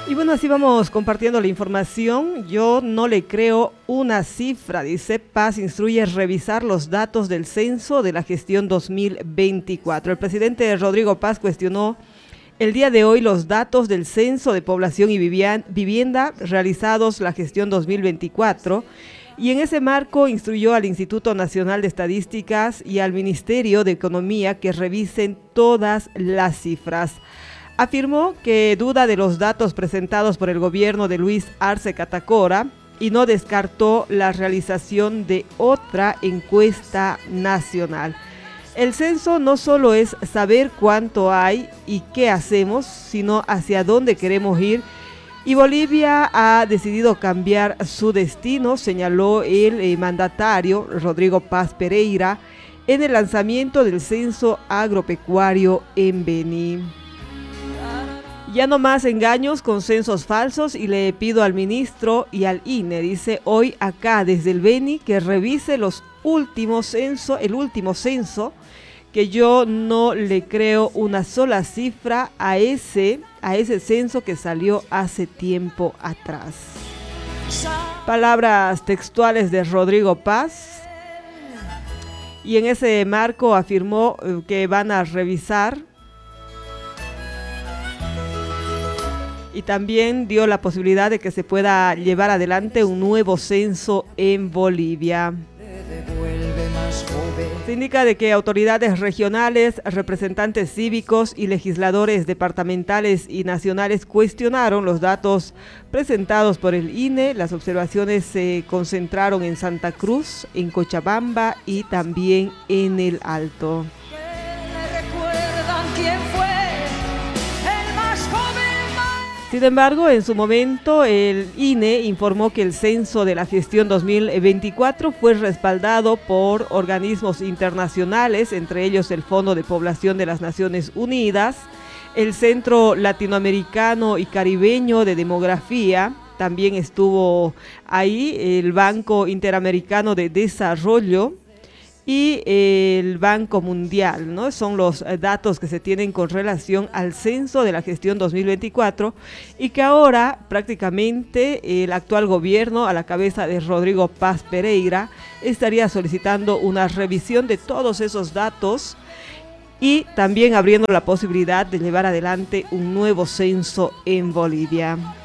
Y bueno, así vamos compartiendo la información. Yo no le creo una cifra, dice. Paz instruye revisar los datos del censo de la gestión 2024. El presidente Rodrigo Paz cuestionó el día de hoy los datos del censo de población y vivienda realizados la gestión 2024 y en ese marco instruyó al Instituto Nacional de Estadísticas y al Ministerio de Economía que revisen todas las cifras. Afirmó que duda de los datos presentados por el gobierno de Luis Arce Catacora y no descartó la realización de otra encuesta nacional. El censo no solo es saber cuánto hay y qué hacemos, sino hacia dónde queremos ir. Y Bolivia ha decidido cambiar su destino, señaló el mandatario Rodrigo Paz Pereira en el lanzamiento del censo agropecuario en Beni. Ya no más engaños con censos falsos y le pido al ministro y al INE, dice hoy acá desde el Beni, que revise el último censo, que yo no le creo una sola cifra a ese censo que salió hace tiempo atrás. Palabras textuales de Rodrigo Paz. Y en ese marco afirmó que van a revisar y también dio la posibilidad de que se pueda llevar adelante un nuevo censo en Bolivia. Se indica de que autoridades regionales, representantes cívicos y legisladores departamentales y nacionales cuestionaron los datos presentados por el INE. Las observaciones se concentraron en Santa Cruz, en Cochabamba y también en el Alto. Sin embargo, en su momento, el INE informó que el censo de la gestión 2024 fue respaldado por organismos internacionales, entre ellos el Fondo de Población de las Naciones Unidas, el Centro Latinoamericano y Caribeño de Demografía, también estuvo ahí el Banco Interamericano de Desarrollo, y el Banco Mundial, ¿no? Son los datos que se tienen con relación al censo de la gestión 2024 y que ahora prácticamente el actual gobierno a la cabeza de Rodrigo Paz Pereira estaría solicitando una revisión de todos esos datos y también abriendo la posibilidad de llevar adelante un nuevo censo en Bolivia.